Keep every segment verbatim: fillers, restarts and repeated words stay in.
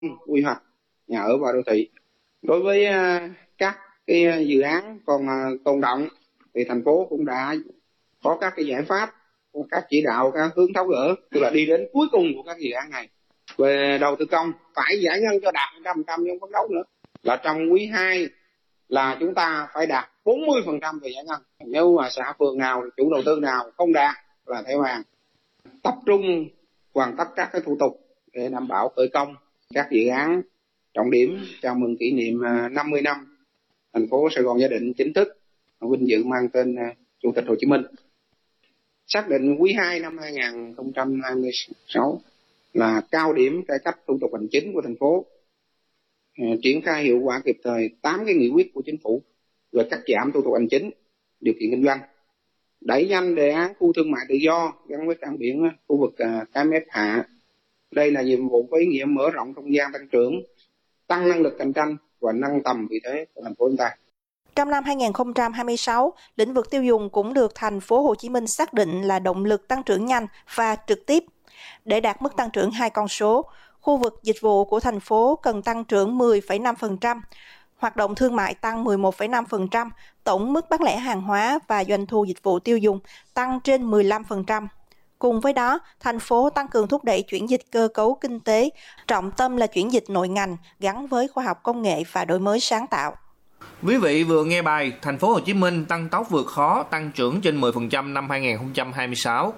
quy hoạch nhà ở và đô thị. Đối với các cái dự án còn tồn đọng thì thành phố cũng đã có các cái giải pháp, các chỉ đạo, các hướng tháo gỡ, tức là đi đến cuối cùng của các dự án này. Về đầu tư công phải giải ngân cho đạt một trăm phần trăm, nhưng phấn đấu nữa là trong quý hai là chúng ta phải đạt bốn mươi phần trăm về giải ngân. Nếu mà xã phường nào, chủ đầu tư nào không đạt là theo hàng. Tập trung hoàn tất các cái thủ tục để đảm bảo khởi công các dự án trọng điểm chào mừng kỷ niệm năm mươi năm thành phố Sài Gòn Gia Định chính thức vinh dự mang tên Chủ tịch Hồ Chí Minh. Xác định quý hai năm hai nghìn không trăm hai mươi sáu là cao điểm cải cách thủ tục hành chính của thành phố, triển khai hiệu quả kịp thời tám cái nghị quyết của chính phủ về cắt giảm thủ tục hành chính, điều kiện kinh doanh, đẩy nhanh đề án khu thương mại tự do gắn với cảng biển khu vực Cái Mép Hạ. Đây là nhiệm vụ có ý nghĩa mở rộng không gian tăng trưởng, tăng năng lực cạnh tranh và nâng tầm vị thế của thành phố chúng ta. Trong năm hai nghìn không trăm hai mươi sáu, lĩnh vực tiêu dùng cũng được thành phố Hồ Chí Minh xác định là động lực tăng trưởng nhanh và trực tiếp. Để đạt mức tăng trưởng hai con số, khu vực dịch vụ của thành phố cần tăng trưởng mười phẩy năm phần trăm, hoạt động thương mại tăng mười một phẩy năm phần trăm, tổng mức bán lẻ hàng hóa và doanh thu dịch vụ tiêu dùng tăng trên mười lăm phần trăm. Cùng với đó, thành phố tăng cường thúc đẩy chuyển dịch cơ cấu kinh tế, trọng tâm là chuyển dịch nội ngành gắn với khoa học công nghệ và đổi mới sáng tạo. Quý vị vừa nghe bài Thành phố Hồ Chí Minh tăng tốc vượt khó, tăng trưởng trên mười phần trăm năm hai nghìn không trăm hai mươi sáu.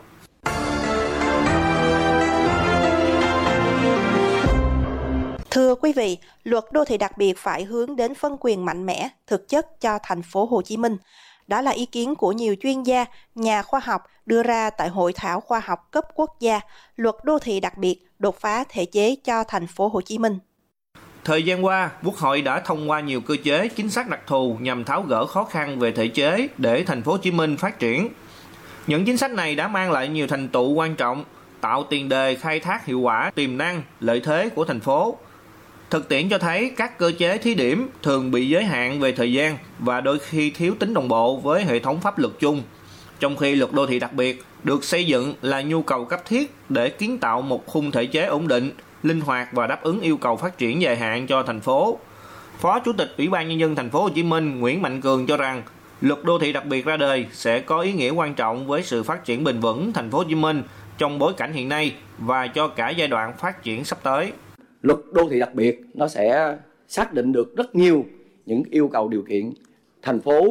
Thưa quý vị, luật đô thị đặc biệt phải hướng đến phân quyền mạnh mẽ, thực chất cho thành phố Hồ Chí Minh. Đó là ý kiến của nhiều chuyên gia, nhà khoa học đưa ra tại Hội thảo khoa học cấp quốc gia, luật đô thị đặc biệt đột phá thể chế cho thành phố Hồ Chí Minh. Thời gian qua, Quốc hội đã thông qua nhiều cơ chế, chính sách đặc thù nhằm tháo gỡ khó khăn về thể chế để thành phố Hồ Chí Minh phát triển. Những chính sách này đã mang lại nhiều thành tựu quan trọng, tạo tiền đề khai thác hiệu quả tiềm năng, lợi thế của thành phố. Thực tiễn cho thấy các cơ chế thí điểm thường bị giới hạn về thời gian và đôi khi thiếu tính đồng bộ với hệ thống pháp luật chung, trong khi luật đô thị đặc biệt được xây dựng là nhu cầu cấp thiết để kiến tạo một khung thể chế ổn định, linh hoạt và đáp ứng yêu cầu phát triển dài hạn cho thành phố. Phó Chủ tịch Ủy ban Nhân dân thành phố Hồ Chí Minh Nguyễn Mạnh Cường cho rằng luật đô thị đặc biệt ra đời sẽ có ý nghĩa quan trọng với sự phát triển bền vững thành phố Hồ Chí Minh trong bối cảnh hiện nay và cho cả giai đoạn phát triển sắp tới. Luật đô thị đặc biệt nó sẽ xác định được rất nhiều những yêu cầu điều kiện. Thành phố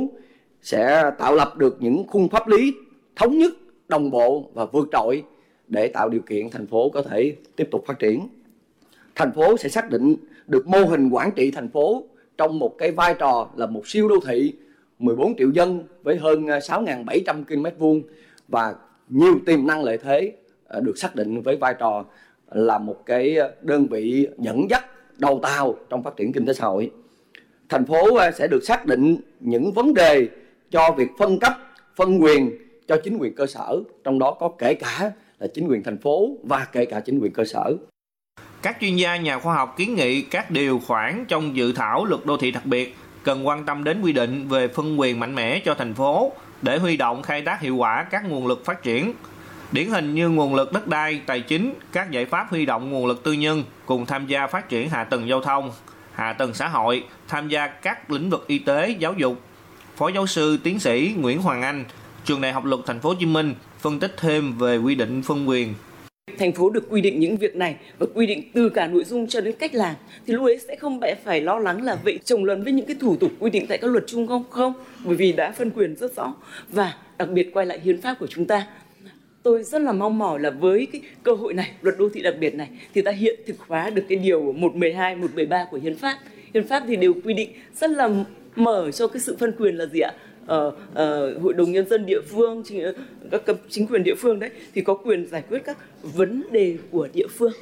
sẽ tạo lập được những khung pháp lý thống nhất, đồng bộ và vượt trội để tạo điều kiện thành phố có thể tiếp tục phát triển. Thành phố sẽ xác định được mô hình quản trị thành phố trong một cái vai trò là một siêu đô thị mười bốn triệu dân với hơn sáu nghìn bảy trăm ki lô mét vuông và nhiều tiềm năng lợi thế được xác định với vai trò là một cái đơn vị dẫn dắt đầu tàu trong phát triển kinh tế xã hội. Thành phố sẽ được xác định những vấn đề cho việc phân cấp, phân quyền cho chính quyền cơ sở, trong đó có kể cả là chính quyền thành phố và kể cả chính quyền cơ sở. Các chuyên gia nhà khoa học kiến nghị các điều khoản trong dự thảo luật đô thị đặc biệt cần quan tâm đến quy định về phân quyền mạnh mẽ cho thành phố để huy động khai thác hiệu quả các nguồn lực phát triển. Điển hình như nguồn lực đất đai, tài chính, các giải pháp huy động nguồn lực tư nhân cùng tham gia phát triển hạ tầng giao thông, hạ tầng xã hội, tham gia các lĩnh vực y tế, giáo dục. Phó giáo sư tiến sĩ Nguyễn Hoàng Anh, Trường Đại học Luật Thành phố Hồ Chí Minh phân tích thêm về quy định phân quyền. Thành phố được quy định những việc này và quy định từ cả nội dung cho đến cách làm thì lúc ấy sẽ không phải lo lắng là vậy chồng lấn với những cái thủ tục quy định tại các luật chung không không bởi vì đã phân quyền rất rõ. Và đặc biệt quay lại hiến pháp của chúng ta, tôi rất là mong mỏi là với cái cơ hội này, luật đô thị đặc biệt này thì ta hiện thực hóa được cái điều một mười hai, một mười ba của hiến pháp. Hiến pháp thì đều quy định rất là mở cho cái sự phân quyền là gì ạ? Ờ, ờ, hội đồng nhân dân địa phương, chính, các cấp chính quyền địa phương đấy thì có quyền giải quyết các vấn đề của địa phương.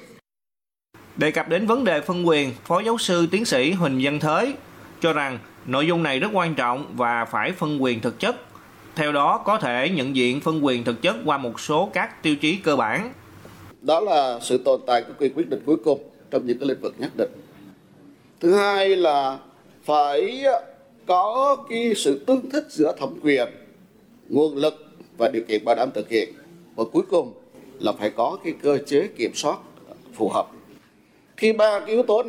Đề cập đến vấn đề phân quyền, Phó giáo sư tiến sĩ Huỳnh Văn Thới cho rằng nội dung này rất quan trọng và phải phân quyền thực chất. Theo đó có thể nhận diện phân quyền thực chất qua một số các tiêu chí cơ bản. Đó là sự tồn tại của quyền quyết định cuối cùng trong những cái lĩnh vực nhất định. Thứ hai là phải có cái sự tương thích giữa thẩm quyền, nguồn lực và điều kiện bảo đảm thực hiện. Và cuối cùng là phải có cái cơ chế kiểm soát phù hợp. Khi ba cái yếu tố